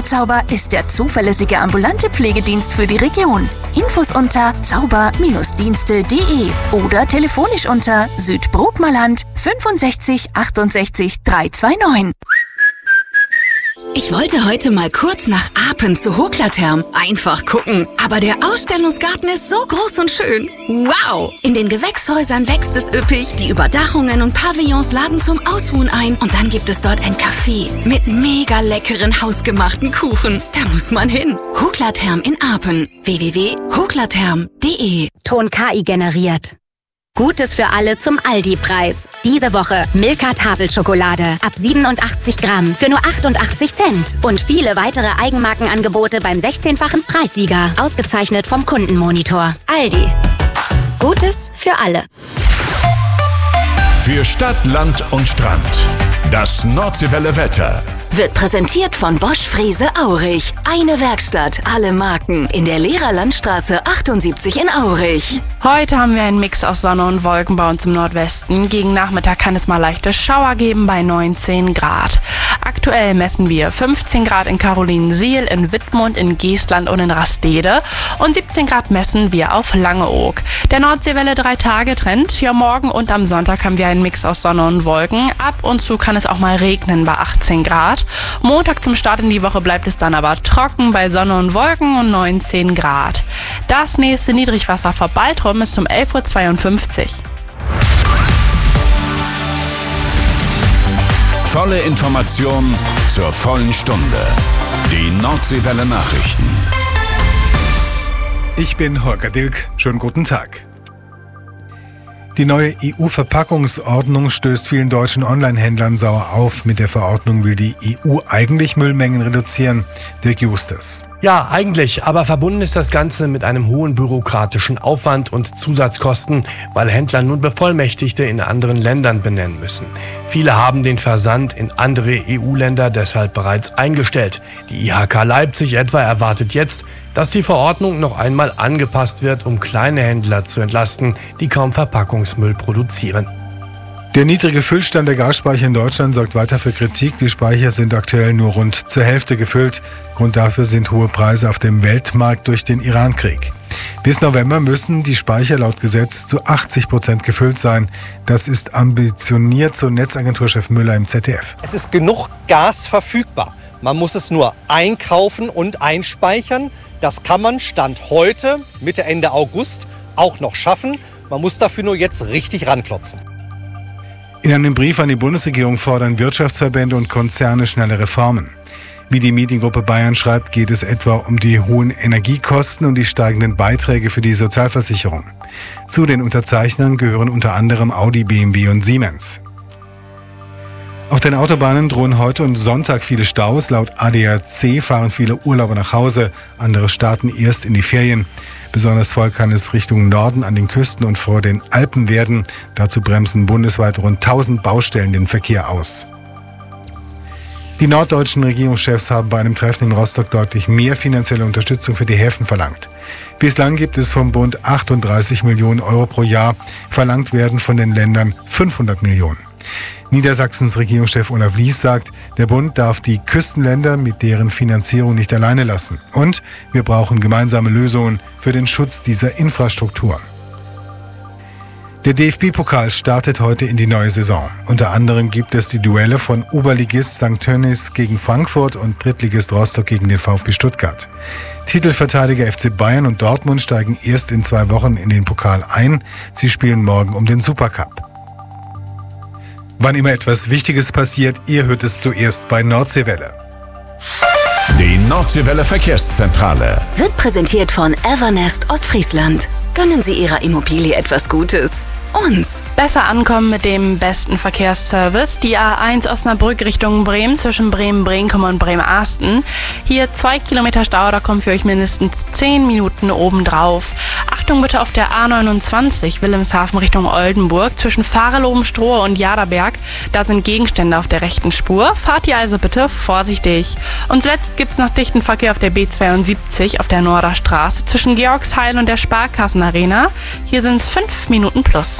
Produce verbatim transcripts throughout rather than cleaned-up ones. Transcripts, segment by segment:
Pflegezauber ist der zuverlässige ambulante Pflegedienst für die Region. Infos unter zauber Bindestrich dienste Punkt de oder telefonisch unter Südbrookmerland fünfundsechzig achtundsechzig dreihundertneunundzwanzig. Ich wollte heute mal kurz nach Apen zu Hoklatherm. Einfach gucken. Aber der Ausstellungsgarten ist so groß und schön. Wow! In den Gewächshäusern wächst es üppig. Die Überdachungen und Pavillons laden zum Ausruhen ein. Und dann gibt es dort ein Café mit mega leckeren hausgemachten Kuchen. Da muss man hin. Hoklatherm in Apen. w w w punkt hoklatherm punkt de. Ton K I generiert. Gutes für alle zum Aldi-Preis. Diese Woche Milka Tafelschokolade ab siebenundachtzig Gramm für nur achtundachtzig Cent. Und viele weitere Eigenmarkenangebote beim sechzehnfachen Preissieger. Ausgezeichnet vom Kundenmonitor. Aldi. Gutes für alle. Für Stadt, Land und Strand. Das Nordseewelle Wetter. Wird präsentiert von Bosch Frese Aurich. Eine Werkstatt, alle Marken. In der Lehrerlandstraße achtundsiebzig in Aurich. Heute haben wir einen Mix aus Sonne und Wolken bei uns im Nordwesten. Gegen Nachmittag kann es mal leichte Schauer geben bei neunzehn Grad. Aktuell messen wir fünfzehn Grad in Karolinsiel, in Wittmund, in Geestland und in Rastede. Und siebzehn Grad messen wir auf Langeoog. Der Nordseewelle drei Tage Trend. Ja, morgen und am Sonntag haben wir einen Mix aus Sonne und Wolken. Ab und zu kann es auch mal regnen bei achtzehn Grad. Montag zum Start in die Woche bleibt es dann aber trocken bei Sonne und Wolken und neunzehn Grad. Das nächste Niedrigwasser vor Baltrum ist um elf Uhr zweiundfünfzig. Volle Information zur vollen Stunde. Die Nordseewelle Nachrichten. Ich bin Holger Dilk. Schönen guten Tag. Die neue E U-Verpackungsordnung stößt vielen deutschen Online-Händlern sauer auf. Mit der Verordnung will die E U eigentlich Müllmengen reduzieren. Dirk Justus. Ja, eigentlich, aber verbunden ist das Ganze mit einem hohen bürokratischen Aufwand und Zusatzkosten, weil Händler nun Bevollmächtigte in anderen Ländern benennen müssen. Viele haben den Versand in andere E U-Länder deshalb bereits eingestellt. Die I H K Leipzig etwa erwartet jetzt, dass die Verordnung noch einmal angepasst wird, um kleine Händler zu entlasten, die kaum Verpackungsmüll produzieren. Der niedrige Füllstand der Gasspeicher in Deutschland sorgt weiter für Kritik. Die Speicher sind aktuell nur rund zur Hälfte gefüllt. Grund dafür sind hohe Preise auf dem Weltmarkt durch den Irankrieg. Bis November müssen die Speicher laut Gesetz zu achtzig Prozent gefüllt sein. Das ist ambitioniert, so Netzagenturchef Müller im Z D F. Es ist genug Gas verfügbar. Man muss es nur einkaufen und einspeichern. Das kann man Stand heute, Mitte, Ende August, auch noch schaffen. Man muss dafür nur jetzt richtig ranklotzen. In einem Brief an die Bundesregierung fordern Wirtschaftsverbände und Konzerne schnelle Reformen. Wie die Mediengruppe Bayern schreibt, geht es etwa um die hohen Energiekosten und die steigenden Beiträge für die Sozialversicherung. Zu den Unterzeichnern gehören unter anderem Audi, B M W und Siemens. Auf den Autobahnen drohen heute und Sonntag viele Staus. Laut A D A C fahren viele Urlauber nach Hause, andere starten erst in die Ferien. Besonders voll kann es Richtung Norden an den Küsten und vor den Alpen werden. Dazu bremsen bundesweit rund tausend Baustellen den Verkehr aus. Die norddeutschen Regierungschefs haben bei einem Treffen in Rostock deutlich mehr finanzielle Unterstützung für die Häfen verlangt. Bislang gibt es vom Bund achtunddreißig Millionen Euro pro Jahr. Verlangt werden von den Ländern fünfhundert Millionen. Niedersachsens Regierungschef Olaf Lies sagt, der Bund darf die Küstenländer mit deren Finanzierung nicht alleine lassen. Und wir brauchen gemeinsame Lösungen für den Schutz dieser Infrastruktur. Der D F B-Pokal startet heute in die neue Saison. Unter anderem gibt es die Duelle von Oberligist Sankt Tönnies gegen Frankfurt und Drittligist Rostock gegen den VfB Stuttgart. Titelverteidiger F C Bayern und Dortmund steigen erst in zwei Wochen in den Pokal ein. Sie spielen morgen um den Supercup. Wann immer etwas Wichtiges passiert, ihr hört es zuerst bei Nordseewelle. Die Nordseewelle Verkehrszentrale Wird präsentiert von Evernest Ostfriesland. Gönnen Sie Ihrer Immobilie etwas Gutes. Uns. Besser ankommen mit dem besten Verkehrsservice. Die A eins Osnabrück Richtung Bremen zwischen Bremen-Brenkum und Bremen-Arsten. Hier zwei Kilometer Stau, da kommen für euch mindestens zehn Minuten obendrauf. Achtung bitte auf der A neunundzwanzig Wilhelmshaven Richtung Oldenburg zwischen Fahrerloben-Strohe und Jaderberg. Da sind Gegenstände auf der rechten Spur. Fahrt ihr also bitte vorsichtig. Und zuletzt gibt es noch dichten Verkehr auf der B zweiundsiebzig auf der Norderstraße zwischen Georgsheil und der Sparkassenarena. Hier sind es fünf Minuten plus.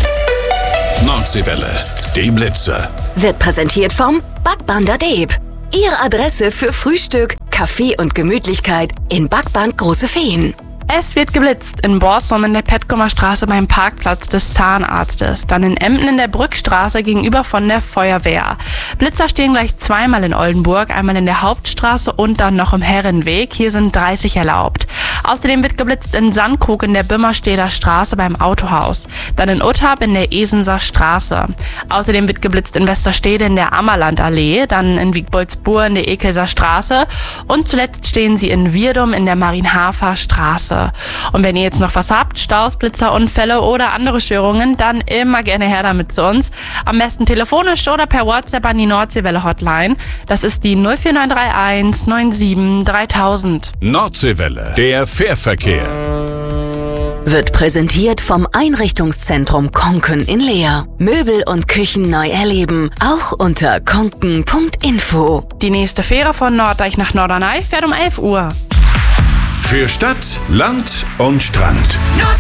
Nordseewelle, die Blitzer. Wird präsentiert vom Backbander Deep. Ihre Adresse für Frühstück, Kaffee und Gemütlichkeit in Backband Große Feen. Es wird geblitzt in Borsum in der Petkumer Straße beim Parkplatz des Zahnarztes. Dann in Emden in der Brückstraße gegenüber von der Feuerwehr. Blitzer stehen gleich zweimal in Oldenburg, einmal in der Hauptstraße und dann noch im Herrenweg. Hier sind dreißig erlaubt. Außerdem wird geblitzt in Sandkrug in der Bümmersteder Straße beim Autohaus. Dann in Uttarp in der Esenser Straße. Außerdem wird geblitzt in Westerstede in der Ammerlandallee, dann in Wiegboldsburg in der Ekelser Straße und zuletzt stehen sie in Wirdum in der Marienhafer Straße. Und wenn ihr jetzt noch was habt, Staus, Blitzer, Unfälle oder andere Störungen, dann immer gerne her damit zu uns. Am besten telefonisch oder per WhatsApp an die Nordseewelle Hotline. Das ist die null vier neun drei eins neun sieben dreitausend. Nordseewelle, der Fährverkehr. Wird präsentiert vom Einrichtungszentrum Konken in Leer. Möbel und Küchen neu erleben, auch unter konken punkt info. Die nächste Fähre von Norddeich nach Norderney fährt um elf Uhr. Für Stadt, Land und Strand.